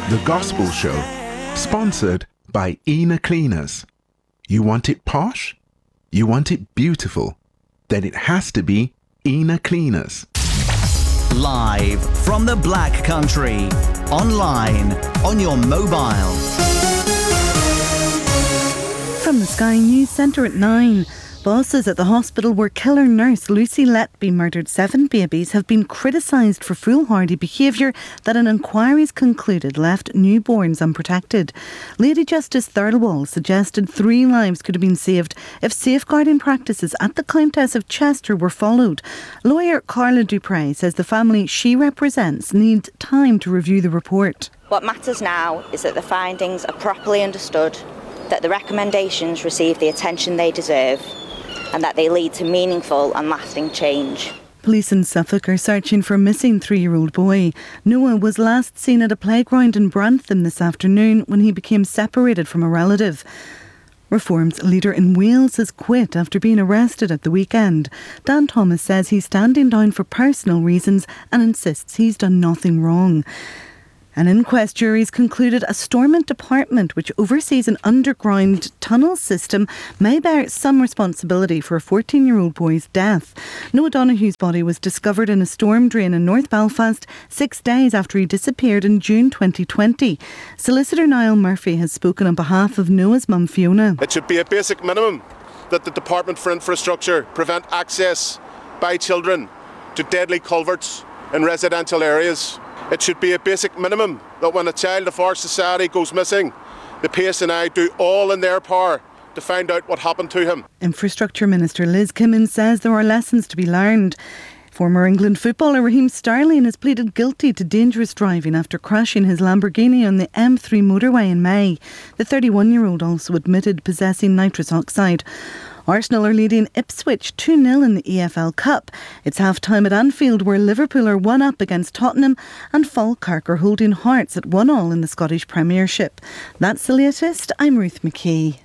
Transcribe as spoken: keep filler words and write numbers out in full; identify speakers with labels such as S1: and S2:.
S1: The Gospel Show, sponsored by Ina Cleaners. You want it posh? You want it beautiful? Then it has to be Ina Cleaners.
S2: Live from the Black Country, online, on your mobile.
S3: From the Sky News Centre at nine. Bosses at the hospital where killer nurse Lucy Letby murdered seven babies have been criticised for foolhardy behaviour that an inquiry's concluded left newborns unprotected. Lady Justice Thirlwall suggested three lives could have been saved if safeguarding practices at the Countess of Chester were followed. Lawyer Carla Dupre says the family she represents need time to review the report.
S4: What matters now is that the findings are properly understood, that the recommendations receive the attention they deserve, and that they lead to meaningful and lasting change.
S3: Police in Suffolk are searching for a missing three-year-old boy. Noah was last seen at a playground in Brantham this afternoon when he became separated from a relative. Reform's leader in Wales has quit after being arrested at the weekend. Dan Thomas says he's standing down for personal reasons and insists he's done nothing wrong. An inquest jury's concluded a Stormont department, which oversees an underground tunnel system, may bear some responsibility for a fourteen-year-old boy's death. Noah Donohue's body was discovered in a storm drain in North Belfast six days after he disappeared in June twenty twenty. Solicitor Niall Murphy has spoken on behalf of Noah's mum Fiona.
S5: It should be a basic minimum that the Department for Infrastructure prevent access by children to deadly culverts in residential areas. It should be a basic minimum that when a child of our society goes missing, the P S N I do all in their power to find out what happened to him. Infrastructure
S3: Minister Liz Kimmins says there are lessons to be learned. Former England footballer Raheem Sterling has pleaded guilty to dangerous driving after crashing his Lamborghini on the M three motorway in May. The thirty-one-year-old also admitted possessing nitrous oxide. Arsenal are leading Ipswich two nil in the E F L Cup. It's half-time at Anfield where Liverpool are one up against Tottenham and Falkirk are holding Hearts at one all in the Scottish Premiership. That's the latest. I'm Ruth McKee.